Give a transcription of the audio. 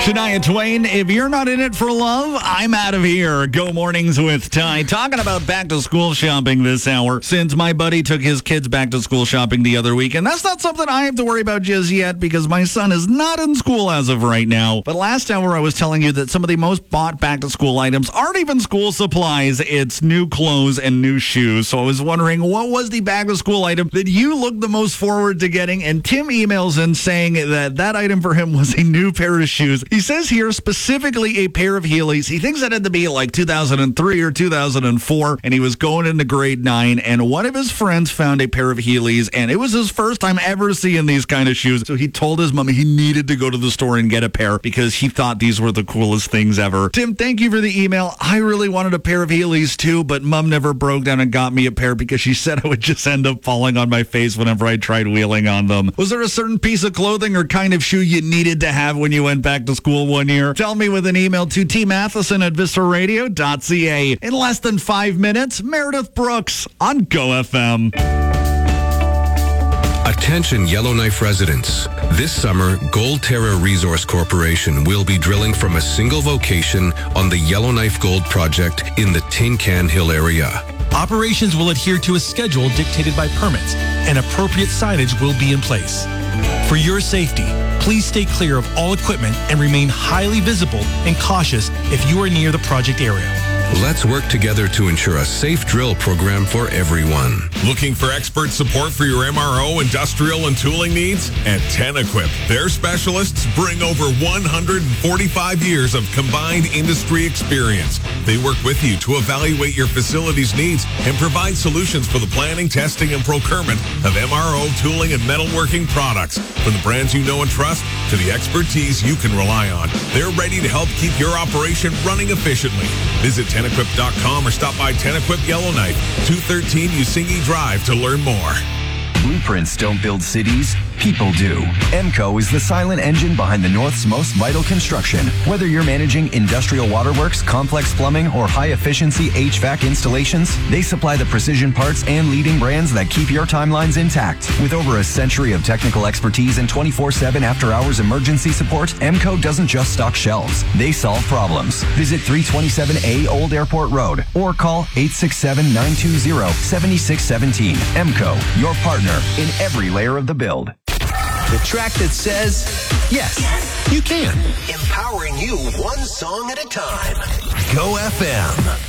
Shania Twain, if you're not in it for love, I'm out of here. Go Mornings with Ty. Talking about back-to-school shopping this hour, since my buddy took his kids back-to-school shopping the other week, and that's not something I have to worry about just yet because my son is not in school as of right now. But last hour I was telling you that some of the most bought back-to-school items aren't even school supplies. It's new clothes and new shoes. So I was wondering, what was the back-to-school item that you looked the most forward to getting? And Tim emails in saying that item for him was a new pair of shoes. He says here specifically a pair of Heelys. He thinks it had to be like 2003 or 2004, and he was going into grade 9, and one of his friends found a pair of Heelys, and it was his first time ever seeing these kind of shoes. So he told his mom he needed to go to the store and get a pair because he thought these were the coolest things ever. Tim, thank you for the email. I really wanted a pair of Heelys too, but mom never broke down and got me a pair because she said I would just end up falling on my face whenever I tried wheeling on them. Was there a certain piece of clothing or kind of shoe you needed to have when you went back to school one year? Tell me with an email to tmatheson@visceraradio.ca. In less than 5 minutes, Meredith Brooks on Go FM. Attention Yellowknife residents. This summer, Gold Terra Resource Corporation will be drilling from a single location on the Yellowknife Gold Project in the Tin Can Hill area. Operations will adhere to a schedule dictated by permits, and appropriate signage will be in place. For your safety, please stay clear of all equipment and remain highly visible and cautious if you are near the project area. Let's work together to ensure a safe drill program for everyone. Looking for expert support for your MRO, industrial, and tooling needs? At TenEquip, their specialists bring over 145 years of combined industry experience. They work with you to evaluate your facility's needs and provide solutions for the planning, testing, and procurement of MRO, tooling, and metalworking products. From the brands you know and trust to the expertise you can rely on, they're ready to help keep your operation running efficiently. Visit TenEquip.com or stop by TenEquip Yellowknife, 213 Usingi Drive to learn more. Blueprints don't build cities, people do. EMCO is the silent engine behind the North's most vital construction. Whether you're managing industrial waterworks, complex plumbing, or high-efficiency HVAC installations, they supply the precision parts and leading brands that keep your timelines intact. With over a century of technical expertise and 24/7 after-hours emergency support, EMCO doesn't just stock shelves. They solve problems. Visit 327A Old Airport Road or call 867-920-7617. EMCO, your partner in every layer of the build. The track that says, yes, you can. Empowering you one song at a time. Go FM.